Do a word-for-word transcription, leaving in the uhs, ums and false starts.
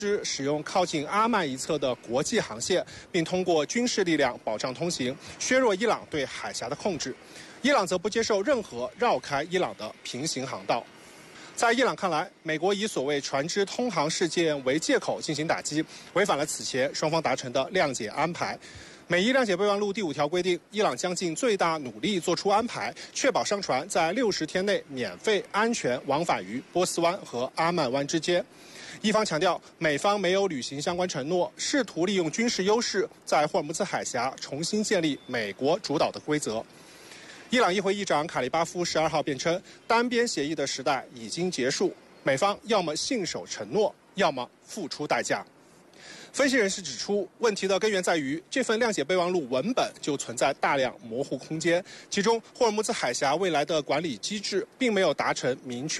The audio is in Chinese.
使用靠近阿曼一侧的国际航线，并通过军事力量保障通行，削弱伊朗对海峡的控制。伊朗则不接受任何绕开伊朗的平行航道。在伊朗看来，美国以所谓船只通航事件为借口进行打击，违反了此前双方达成的谅解安排。美伊谅解备忘录第五条规定，伊朗将尽最大努力做出安排，确保商船在六十天内免费安全往返于波斯湾和阿曼湾之间。伊方强调，美方没有履行相关承诺，试图利用军事优势在霍尔木兹海峡重新建立美国主导的规则。伊朗议会议长卡利巴夫十二号辩称，单边协议的时代已经结束，美方要么信守承诺，要么付出代价。分析人士指出，问题的根源在于这份谅解备忘录文本就存在大量模糊空间，其中霍尔木兹海峡未来的管理机制并没有达成明确